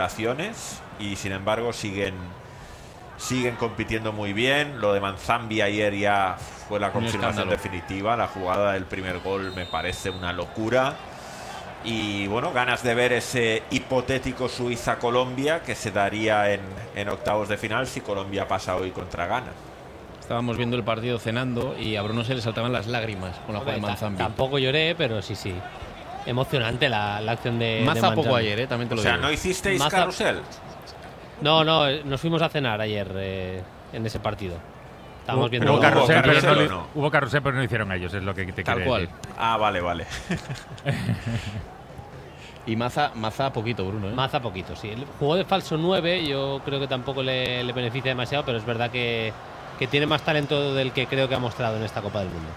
y sin embargo siguen compitiendo muy bien. Lo de Manzambi ayer ya fue la confirmación definitiva. La jugada del primer gol me parece una locura. Y bueno, ganas de ver ese hipotético Suiza-Colombia que se daría en octavos de final si Colombia pasa hoy contra Ghana. Estábamos viendo el partido cenando y a Bruno se le saltaban las lágrimas con la jugada de Manzambi. Tampoco lloré, pero sí. Emocionante la acción de Maza poco ayer, también te lo digo. O sea, ¿no hicisteis carrusel? No, nos fuimos a cenar ayer en ese partido. Estábamos viendo. Hubo carrusel, pero no hicieron ellos, es lo que te quiero decir. Ah, vale. Y Maza poquito, Bruno, ¿eh? Maza poquito, sí. El juego de falso 9 yo creo que tampoco le beneficia demasiado, pero es verdad que tiene más talento del que creo que ha mostrado en esta Copa del Mundo.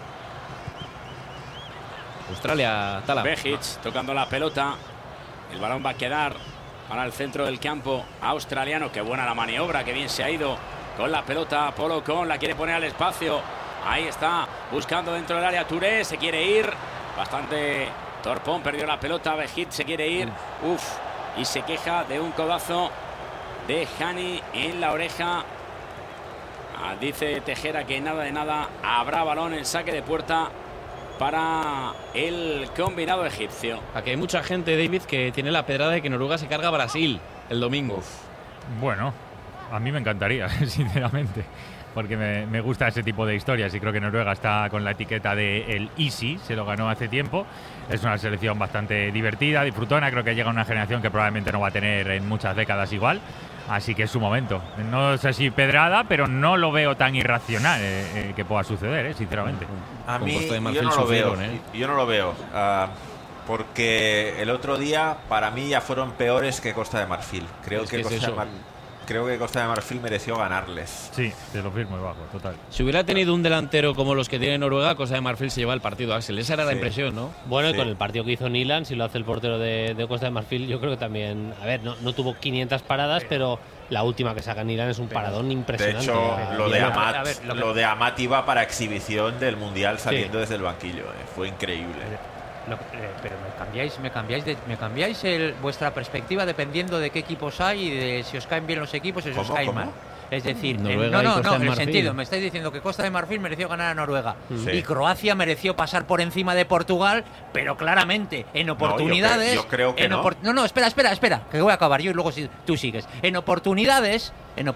Australia, Tala. Bejic tocando la pelota. El balón va a quedar para el centro del campo australiano. Qué buena la maniobra, qué bien se ha ido con la pelota. Polo Con la quiere poner al espacio. Ahí está, buscando dentro del área Touré. Se quiere ir. Bastante torpón, perdió la pelota. Bejic se quiere ir. Y se queja de un codazo de Hani en la oreja. Dice Tejera que nada de nada. Habrá balón en saque de puerta para el combinado egipcio. Aquí hay mucha gente, David, que tiene la pedrada de que Noruega se carga a Brasil el domingo. Bueno, a mí me encantaría, sinceramente, porque me gusta ese tipo de historias y creo que Noruega está con la etiqueta de el easy, se lo ganó hace tiempo. Es una selección bastante divertida, disfrutona, creo que llega una generación que probablemente no va a tener en muchas décadas igual. Así que es su momento. No sé si pedrada, pero no lo veo tan irracional que pueda suceder, sinceramente. A mí yo no lo veo. Porque el otro día para mí ya fueron peores que Costa de Marfil. Creo que Costa de Marfil mereció ganarles. Sí, te lo firmo debajo, total. Si hubiera tenido un delantero como los que tiene Noruega, Costa de Marfil se lleva el partido, Axel. Esa era la impresión, ¿no? Bueno, y con el partido que hizo Nilan, si lo hace el portero de Costa de Marfil, yo creo que también. A ver, no tuvo 500 paradas, pero la última que saca Nilan es un paradón impresionante. De hecho, lo de Amat iba para exhibición del Mundial saliendo desde el banquillo. Fue increíble. Pero me cambiáis vuestra perspectiva dependiendo de qué equipos hay y de si os caen bien los equipos, si os caen mal. Es decir, en el sentido, me estáis diciendo que Costa de Marfil mereció ganar a Noruega y Croacia mereció pasar por encima de Portugal, pero claramente en oportunidades. Yo creo que no. Espera, que voy a acabar yo y luego tú sigues. En oportunidades,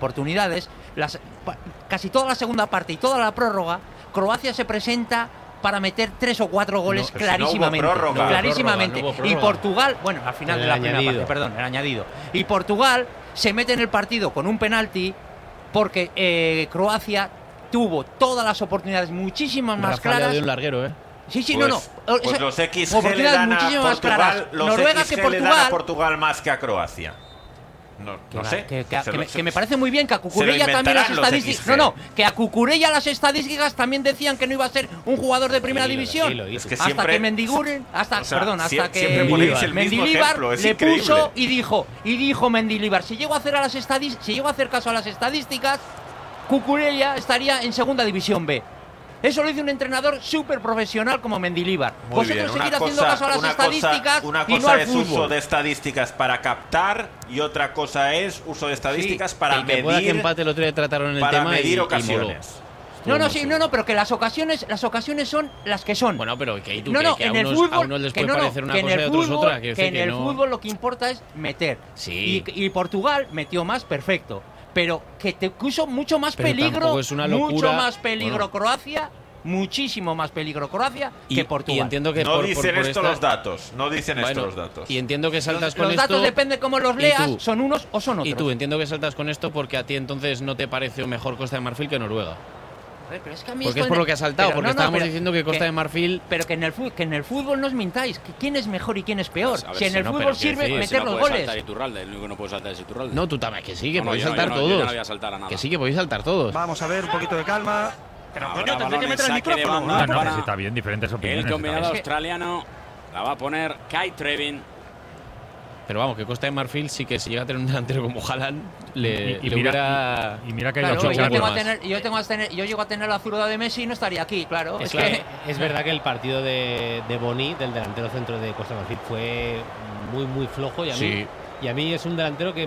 casi toda la segunda parte y toda la prórroga, Croacia se presenta para meter 3 o 4 goles clarísimamente. No hubo prórroga. Y Portugal, bueno, al final de la primera parte, perdón, el añadido. Y Portugal se mete en el partido con un penalti porque Croacia tuvo todas las oportunidades muchísimas más claras. De un larguero, Sí, pues los XG le dan a Portugal más que a Croacia. No sé. Que me parece muy bien que a Cucurella también las estadísticas. Que a Cucurella las estadísticas también decían que no iba a ser un jugador de primera división. Hasta que Mendilibar le puso y dijo Mendilibar, si llego a hacer caso a las estadísticas, Cucurella estaría en segunda división B. Eso lo dice un entrenador súper profesional como Mendilibar. Vosotros seguir haciendo caso a las estadísticas una y no cosa al es fútbol. uso de estadísticas para captar y otra cosa es uso de estadísticas para medir. Que empate el otro día trataron el tema medir ocasiones. Pero que las ocasiones son las que son. Bueno, pero que tú a unos les puede parecer una cosa y a otros otra. Que en el fútbol lo que importa es meter. Sí. Y Portugal metió más, perfecto. Pero que te puso mucho más peligro, es una locura. Mucho más peligro Croacia, muchísimo más peligro Croacia que Portugal. Y entiendo que no dicen esto los datos. Y entiendo que saltas con esto. Los datos depende cómo los leas, son unos o son otros. Y tú entiendo que saltas con esto porque a ti entonces no te pareció mejor Costa de Marfil que Noruega. Pero es que a mí porque es por lo que ha saltado, porque estábamos diciendo que Costa de Marfil. Pero que en el fútbol no os mintáis, que quién es mejor y quién es peor. Si en el fútbol sirve meter los goles. El único que no puede saltar es Iturralde. No, tú también, que sí, que podéis saltar todos. Yo no voy a saltar a nada. Que sí, que podéis saltar todos. Vamos a ver, un poquito de calma. Pero coño, tendré que meter el micrófono. No, está bien, diferentes opiniones. El combinado australiano la va a poner Kai Trevin. Pero vamos, que Costa de Marfil sí que si llega a tener un delantero como Haaland, le hubiera. Y mira que claro, yo llego a tener la zurda de Messi y no estaría aquí, claro. Es verdad que el partido de Boni, del delantero centro de Costa de Marfil, fue muy, muy flojo y a mí Y a mí es un delantero que